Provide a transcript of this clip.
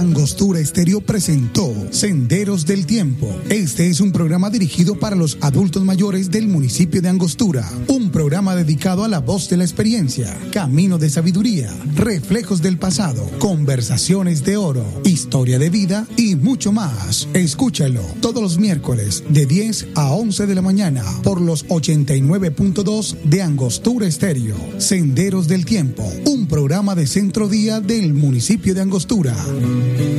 Angostura Estéreo presentó Senderos del Tiempo. Este es un programa dirigido para los adultos mayores del municipio de Angostura. Un programa dedicado a la voz de la experiencia, camino de sabiduría, reflejos del pasado, conversaciones de oro, historia de vida y mucho más. Escúchalo todos los miércoles de 10 a 11 de la mañana por los 89.2 de Angostura Estéreo. Senderos del Tiempo, un programa de Centro Día del municipio de Angostura.